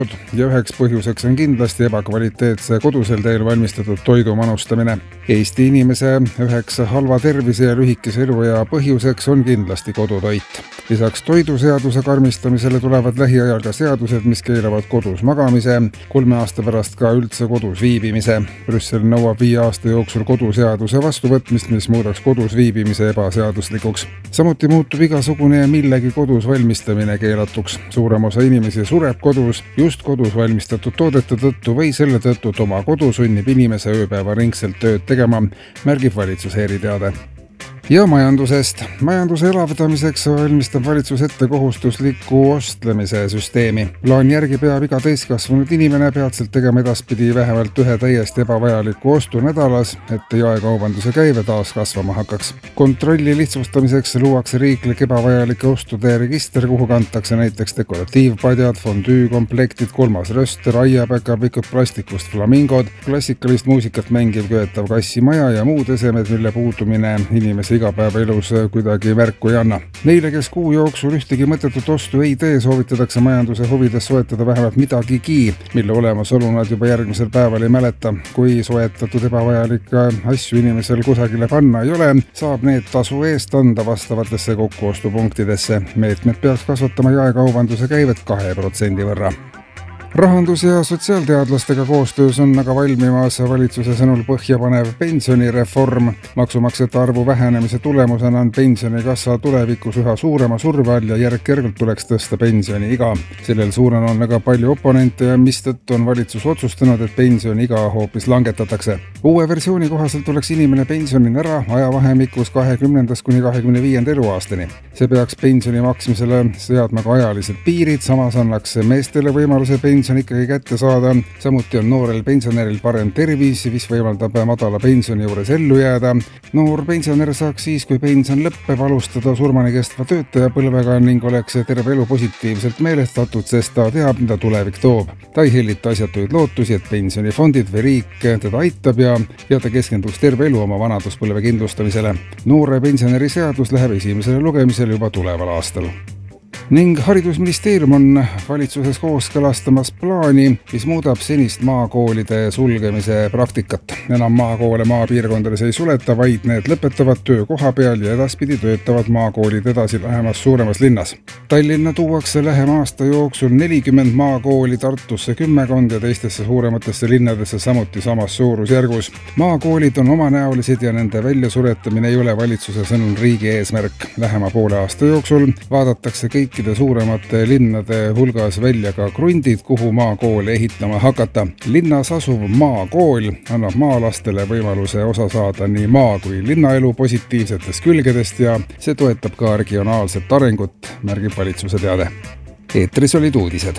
ja üheks põhjuseks on kindlasti ebakvaliteetse kodusel teel valmistatud toidu manustamine. Eesti inimese üheks halva tervise ja lühikese eluea põhjuseks on kindlasti kodutoit. Lisaks toiduseaduse karmistamisele tulevad lähiajal ka seadused, mis keelavad kodus magamise, 3 aasta pärast ka üldse kodus viibimise. Brüssel nõuab 5 aasta jooksul koduseaduse vastuvõtmist, mis muudaks kodus viibimise ebaseaduslikuks. Samuti muutub igasugune millegi kodus valmistamine keelatuks. Suurem osa inimesi sureb kodus just kodus valmistatud toodete tõttu või selle tõttu, et oma kodu sunnib inimese ööpäevaringselt tööd tegema, märgib valitsuse eriteade. Ja majandusest. Majanduse elavdamiseks valmistab valitsus ette kohustusliku ostlemise süsteemi. Plaani järgi peab iga täiskasvanud inimene peatselt tegema edaspidi vähemalt 1 täiesti ebavajaliku ostu nädalas, et jaekaubanduse käive taas kasvama hakkaks. Kontrolli lihtsustamiseks luuakse riiklik ebavajalike ostude register, kuhu kantakse näiteks dekoratiivpadjad, fondüükomplektid, 3. röster, aiapäkapikud, plastikust flamingod, klassikalist muusikat mängiv köetav kassimaja ja muud esemed, mille puudumine inimese igapäevaelus kuidagi märku ei anna. Neile, kes kuu jooksul ühtegi mõttetut ostu ei tee, soovitatakse majanduse huvides soetada vähemalt midagigi, mille olemasolu nad juba järgmisel päeval ei mäleta. Kui soetatud ebavajalikke asju inimesel kusagile panna ei ole, saab need tasu eest anda vastavatesse kokkuostupunktidesse. Meetmed peaks kasvatama jaekaubanduse käivet 2% võrra. Rahandus- ja sotsiaalteadlastega koostöös on aga valmimas valitsuse sõnul põhjapanev pensionireform. Maksumaksjate arvu vähenemise tulemusena on pensionikassa tulevikus üha suurema surve all ja järk-järgult tuleks tõsta pensioniiga. Sellel suurel on väga palju oponente ja mistõttu on valitsus otsustanud, et pensioniiga hoopis langetatakse. Uue versiooni kohaselt tuleks inimene pensionin ära ajavahemikus 20. kuni 25. eluaastani. See peaks pensioni maksmisele seadma ka ajalised piirid, samas annaks meestele võimaluse pension ikkagi kätte saada. Samuti on noorel pensionäril parem tervis, mis võimaldab madala pensioni juures ellu jääda. Noor pensionär saaks siis, kui pension lõppeb, alustada surmani kestva töötajapõlvega ning oleks terve elu positiivselt meelestatud, sest ta teab, mida tulevik toob. Ta ei hellita asjatuid lootusi, et pensionifondid või riik teda aitab ja ta keskenduks terve elu oma vanaduspõlve kindlustamisele. Noore pensionäri seadus läheb esimesele lugemisele juba tuleval aastal. Ning haridusministeerium on valitsuses kooskõlastamas plaani, mis muudab senist maakoolide sulgemise praktikat. Enam maakoole maapiirkondades ei suleta, vaid need lõpetavad töö koha peal ja edaspidi töötavad maakoolid edasi lähemas suuremas linnas. Tallinna tuuakse lähema aasta jooksul 40 maakooli, Tartusse 10 ja teistesse suurematesse linnadesse samuti samas suurusjärgus. Maakoolid on omanäolised ja nende väljasuretamine ei ole valitsuse sõnul riigi eesmärk. Lähema poole aasta jooksul vaadatakse kõikide suuremate linnade hulgas välja ka krundid, kuhu maakoole ehitama hakata. Linnas asuv maakool annab maalastele võimaluse osa saada nii maa- kui linnaelu positiivsetest külgedest ja see toetab ka regionaalset arengut, märgib valitsuse teade. Eetris olid uudised.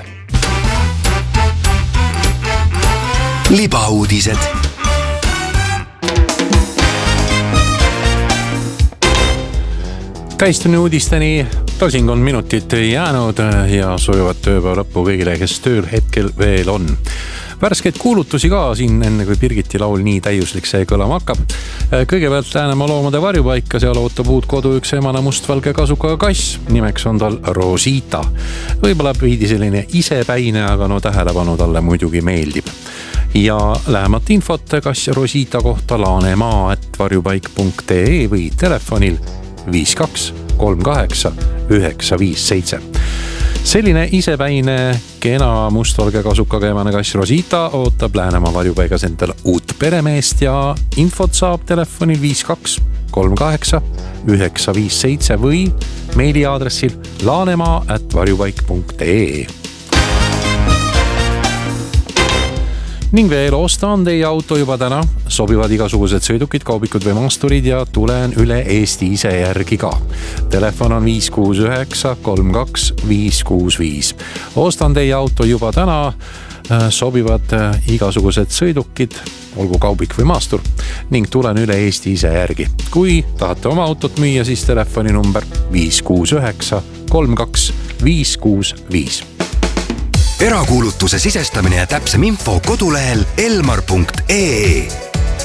Libauudised. Täistunni uudisteni tosin minutit jäänud ja sojuvat tööpäeva lõppu kõigile, kes tööl hetkel veel on. Värskeid kuulutusi ka siin, enne kui Birgiti laul nii täiuslik see kõlama hakkab. Kõigepealt Läänemaa loomade varjupaika, seal ootab uut kodu üks emana mustvalge kasukaga kass. Nimeks on tal Rosita. Võib-olla viidi selline isepäine, aga no tähelepanu talle muidugi meeldib. Ja lähemat infot kass Rosita kohta laanemaa@varjupaik.ee või telefonil 52 38 957. Selline isepäine kena mustvalge kasukaga emane kass Rosita ootab Läänemaa varjupaigas endal uut peremeest ja infot saab telefonil 52 38 957 või meiliaadressil laanemaa@varjupaik.ee. Ning veel osta on teie auto juba täna, sobivad igasugused sõidukid, kaubikud või maasturid ja tulen üle Eesti ise järgi ka. Telefon on 569 32 565. Ostan teie auto juba täna, sobivad igasugused sõidukid, olgu kaubik või maastur, ning tulen üle Eesti ise järgi. Kui tahate oma autot müüa, siis telefoninumber 569 32 565. Erakuulutuse sisestamine ja täpsem info kodulehel elmar.ee.